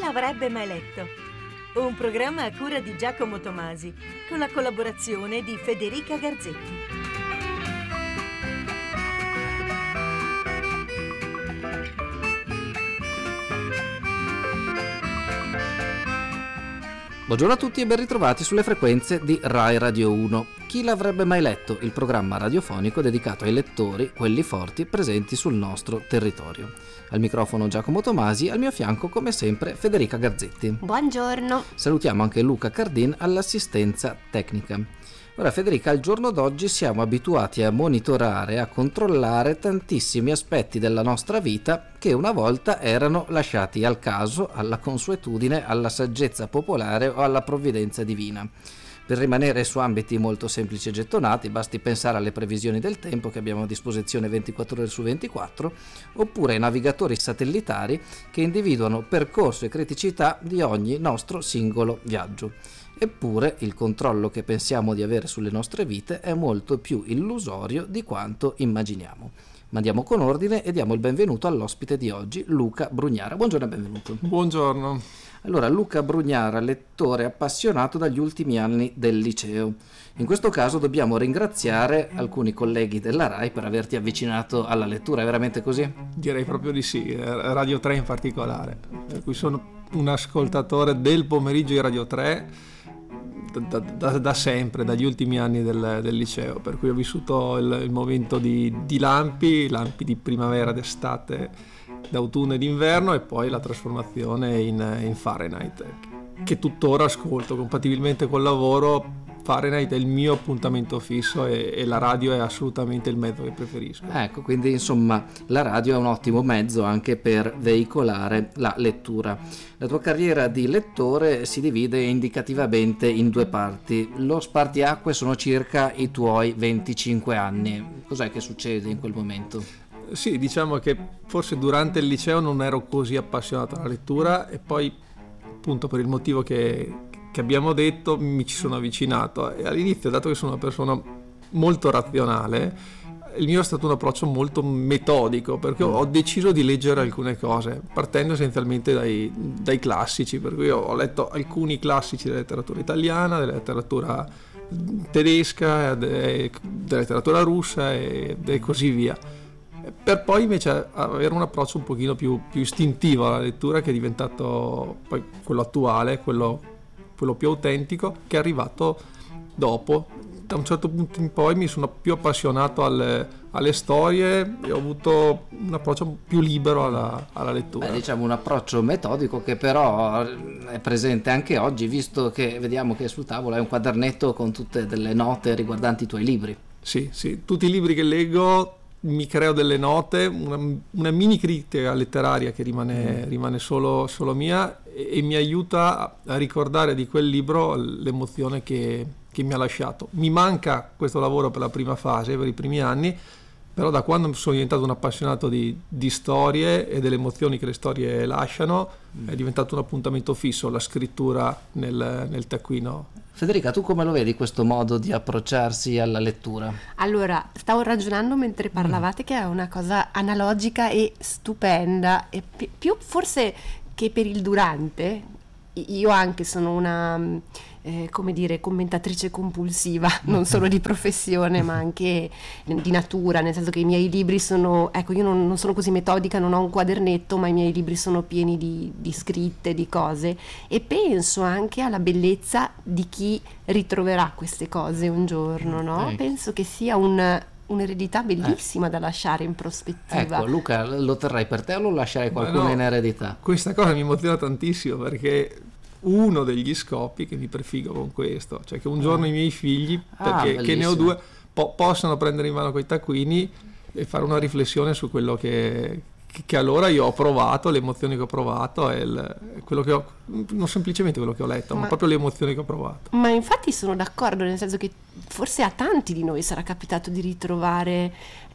l'avrebbe mai letto? Un programma a cura di Giacomo Tomasi, con la collaborazione di Federica Garzetti. Buongiorno a tutti e ben ritrovati sulle frequenze di Rai Radio 1. Chi l'avrebbe mai letto? Il programma radiofonico dedicato ai lettori, quelli forti, presenti sul nostro territorio. Al microfono Giacomo Tomasi, al mio fianco come sempre Federica Garzetti. Buongiorno. Salutiamo anche Luca Cardin all'assistenza tecnica. Ora Federica, al giorno d'oggi siamo abituati a monitorare, a controllare tantissimi aspetti della nostra vita che una volta erano lasciati al caso, alla consuetudine, alla saggezza popolare o alla provvidenza divina. Per rimanere su ambiti molto semplici e gettonati, basti pensare alle previsioni del tempo che abbiamo a disposizione 24 ore su 24, oppure ai navigatori satellitari che individuano percorso e criticità di ogni nostro singolo viaggio. Eppure il controllo che pensiamo di avere sulle nostre vite è molto più illusorio di quanto immaginiamo. Ma andiamo con ordine e diamo il benvenuto all'ospite di oggi, Luca Brugnara. Buongiorno e benvenuto. Buongiorno. Allora, Luca Brugnara, lettore appassionato dagli ultimi anni del liceo. In questo caso dobbiamo ringraziare alcuni colleghi della RAI per averti avvicinato alla lettura, è veramente così? Direi proprio di sì, Radio 3 in particolare, per cui sono un ascoltatore del pomeriggio di Radio 3 da sempre, dagli ultimi anni del liceo, per cui ho vissuto il momento di lampi di primavera, d'estate, d'autunno e d'inverno, e poi la trasformazione in Fahrenheit, che tuttora ascolto compatibilmente col lavoro. Fahrenheit è il mio appuntamento fisso e la radio è assolutamente il mezzo che preferisco. Ecco, quindi insomma la radio è un ottimo mezzo anche per veicolare la lettura. La tua carriera di lettore si divide indicativamente in due parti. Lo spartiacque sono circa i tuoi 25 anni. Cos'è che succede in quel momento? Sì, diciamo che forse durante il liceo non ero così appassionato alla lettura e poi, appunto per il motivo che abbiamo detto, mi ci sono avvicinato, e all'inizio, dato che sono una persona molto razionale, il mio è stato un approccio molto metodico, perché ho deciso di leggere alcune cose partendo essenzialmente dai classici, per cui ho letto alcuni classici della letteratura italiana, della letteratura tedesca, della letteratura russa e così via, per poi invece avere un approccio un pochino più istintivo alla lettura, che è diventato poi quello attuale, quello più autentico, che è arrivato dopo. Da un certo punto in poi mi sono più appassionato alle storie e ho avuto un approccio più libero alla lettura. Diciamo un approccio metodico che però è presente anche oggi, visto che vediamo che sul tavolo hai un quadernetto con tutte delle note riguardanti i tuoi libri. Sì, tutti i libri che leggo mi creo delle note, una mini critica letteraria che rimane solo mia, e mi aiuta a ricordare di quel libro l'emozione che mi ha lasciato. Mi manca questo lavoro per la prima fase, per i primi anni, però da quando sono diventato un appassionato di storie e delle emozioni che le storie lasciano, è diventato un appuntamento fisso la scrittura nel taccuino. Federica, tu come lo vedi questo modo di approcciarsi alla lettura? Allora, stavo ragionando mentre parlavate che è una cosa analogica e stupenda, e più forse che per il durante. Io anche sono una commentatrice compulsiva, non solo di professione ma anche di natura, nel senso che i miei libri sono, ecco, io non sono così metodica, non ho un quadernetto, ma i miei libri sono pieni di scritte, di cose, e penso anche alla bellezza di chi ritroverà queste cose un giorno, no? Penso che sia un'eredità bellissima da lasciare in prospettiva. Ecco, Luca, lo terrai per te o lo lascerai qualcuno in eredità? Questa cosa mi emoziona tantissimo, perché uno degli scopi che mi prefiggo con questo, cioè che un giorno i miei figli, perché che ne ho due, possano prendere in mano quei taccuini e fare una riflessione su quello che allora io ho provato, le emozioni che ho provato, e quello che ho, non semplicemente quello che ho letto, ma proprio le emozioni che ho provato. Ma infatti sono d'accordo, nel senso che forse a tanti di noi sarà capitato di ritrovare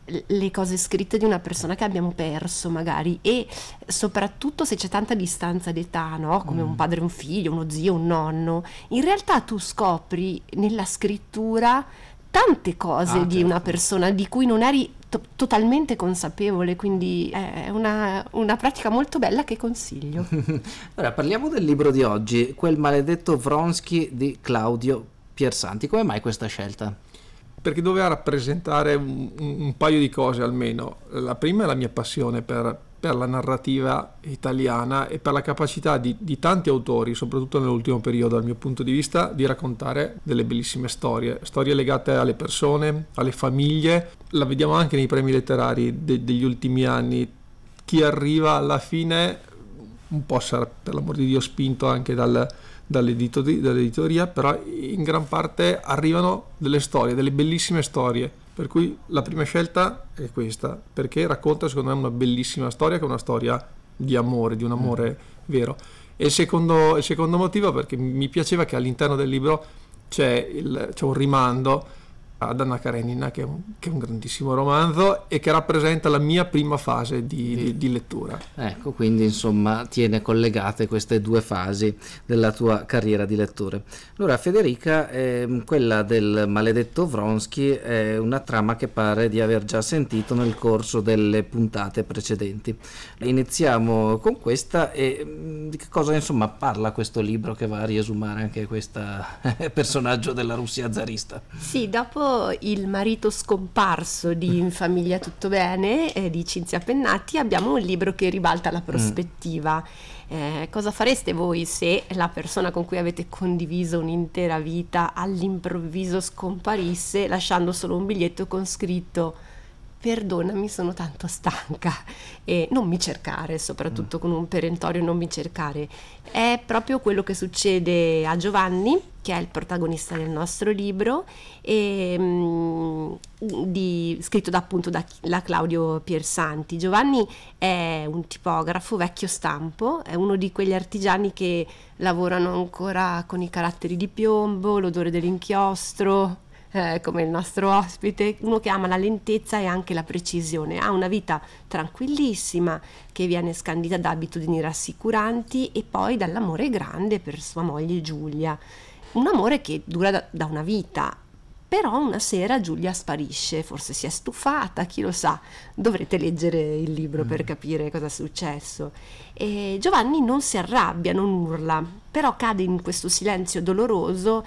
le cose scritte di una persona che abbiamo perso magari, e soprattutto se c'è tanta distanza d'età, no? Come un padre e un figlio, uno zio, un nonno, in realtà tu scopri nella scrittura tante cose di certo. una persona di cui non eri totalmente consapevole, quindi è una pratica molto bella che consiglio. Ora parliamo del libro di oggi, Quel maledetto Vronsky di Claudio Piersanti. Come mai questa scelta? Perché doveva rappresentare un paio di cose almeno. La prima è la mia passione per la narrativa italiana e per la capacità di tanti autori, soprattutto nell'ultimo periodo dal mio punto di vista, di raccontare delle bellissime storie legate alle persone, alle famiglie. La vediamo anche nei premi letterari degli ultimi anni. Chi arriva alla fine un po' sarà, per l'amor di Dio, spinto anche dall'editoria, però in gran parte arrivano delle storie, delle bellissime storie, per cui la prima scelta è questa, perché racconta secondo me una bellissima storia, che è una storia di amore, di un amore vero. E il secondo motivo, perché mi piaceva che all'interno del libro c'è un rimando ad Anna Karenina, che è un grandissimo romanzo e che rappresenta la mia prima fase di lettura. Ecco, quindi insomma tiene collegate queste due fasi della tua carriera di lettore. Allora Federica, quella del maledetto Vronsky è una trama che pare di aver già sentito nel corso delle puntate precedenti. Iniziamo con questa, e di che cosa insomma parla questo libro che va a riesumare anche questo personaggio della Russia zarista? Sì, dopo Il marito scomparso di In famiglia tutto bene di Cinzia Pennati abbiamo un libro che ribalta la prospettiva. Cosa fareste voi se la persona con cui avete condiviso un'intera vita all'improvviso scomparisse, lasciando solo un biglietto con scritto: perdonami, sono tanto stanca e non mi cercare, soprattutto con un perentorio non mi cercare. È proprio quello che succede a Giovanni, che è il protagonista del nostro libro, scritto appunto da Claudio Piersanti. Giovanni è un tipografo vecchio stampo, è uno di quegli artigiani che lavorano ancora con i caratteri di piombo, l'odore dell'inchiostro, come il nostro ospite, uno che ama la lentezza e anche la precisione. Ha una vita tranquillissima che viene scandita da abitudini rassicuranti e poi dall'amore grande per sua moglie Giulia, un amore che dura da una vita. Però una sera Giulia sparisce, forse si è stufata, chi lo sa, dovrete leggere il libro per capire cosa è successo. E Giovanni non si arrabbia, non urla, però cade in questo silenzio doloroso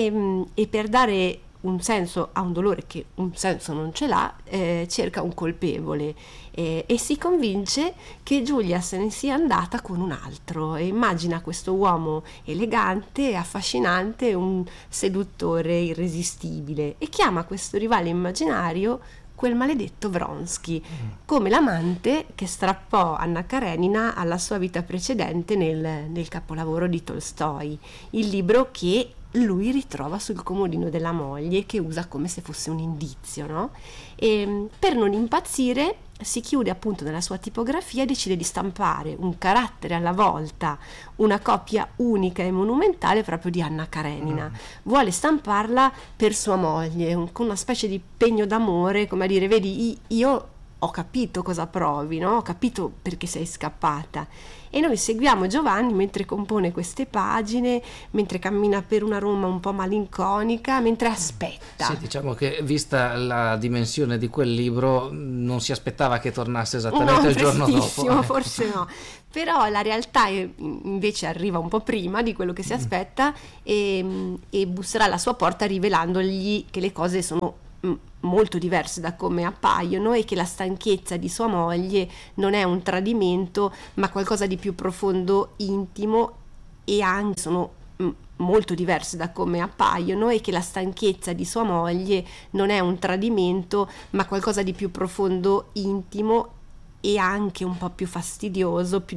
e per dare un senso a un dolore che un senso non ce l'ha, cerca un colpevole e si convince che Giulia se ne sia andata con un altro e immagina questo uomo elegante, affascinante, un seduttore irresistibile, e chiama questo rivale immaginario quel maledetto Vronsky, come l'amante che strappò Anna Karenina alla sua vita precedente nel capolavoro di Tolstoi, il libro che lui ritrova sul comodino della moglie, che usa come se fosse un indizio, no? E per non impazzire si chiude appunto nella sua tipografia e decide di stampare un carattere alla volta, una copia unica e monumentale proprio di Anna Karenina. Vuole stamparla per sua moglie, con una specie di pegno d'amore, come a dire: vedi, io ho capito cosa provi, no? Ho capito perché sei scappata. E noi seguiamo Giovanni mentre compone queste pagine, mentre cammina per una Roma un po' malinconica, mentre aspetta. Sì, diciamo che vista la dimensione di quel libro non si aspettava che tornasse esattamente il giorno dopo. Forse no. Però la realtà invece arriva un po' prima di quello che si aspetta e busserà alla sua porta rivelandogli che le cose sono molto diverse da come appaiono e che la stanchezza di sua moglie non è un tradimento ma qualcosa di più profondo, intimo, e anche sono molto diverse da come appaiono, e che la stanchezza di sua moglie non è un tradimento ma qualcosa di più profondo, intimo e anche un po' più fastidioso, più